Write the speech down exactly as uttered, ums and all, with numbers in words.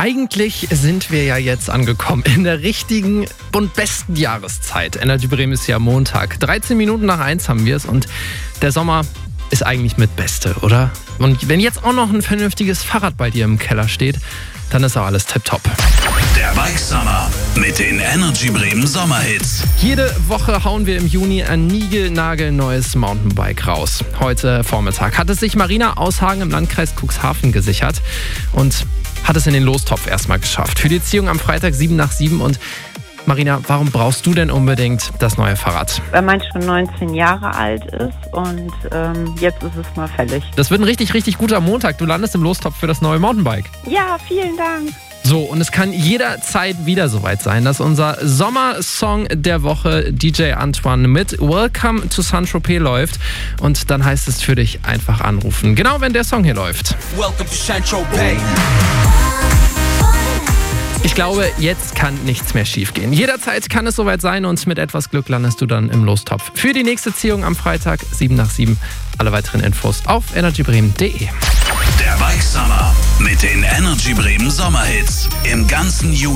Eigentlich sind wir ja jetzt angekommen in der richtigen und besten Jahreszeit. Energy Bremen ist ja Montag. dreizehn Minuten nach eins haben wir es und der Sommer ist eigentlich mit Beste, oder? Und wenn jetzt auch noch ein vernünftiges Fahrrad bei dir im Keller steht, dann ist auch alles tipptopp. Der Bike Summer mit den Energy Bremen Sommerhits. Jede Woche hauen wir im Juni ein niegelnagelneues Mountainbike raus. Heute Vormittag hat es sich Marina aus Hagen im Landkreis Cuxhaven gesichert und hat es in den Lostopf erstmal geschafft. Für die Ziehung am Freitag sieben nach sieben. Und Marina, warum brauchst du denn unbedingt das neue Fahrrad? Weil man schon neunzehn Jahre alt ist und ähm, jetzt ist es mal fällig. Das wird ein richtig, richtig guter Montag. Du landest im Lostopf für das neue Mountainbike. Ja, vielen Dank. So, und es kann jederzeit wieder soweit sein, dass unser Sommersong der Woche D J Antoine mit Welcome to Saint-Tropez läuft. Und dann heißt es für dich einfach anrufen. Genau, wenn der Song hier läuft. Welcome to Saint-Tropez. Ich glaube, jetzt kann nichts mehr schiefgehen. Jederzeit kann es soweit sein und mit etwas Glück landest du dann im Lostopf. Für die nächste Ziehung am Freitag sieben nach sieben. Alle weiteren Infos auf energy bremen punkt de. Der Bike Summer mit den Energy Bremen Sommerhits im ganzen Juni.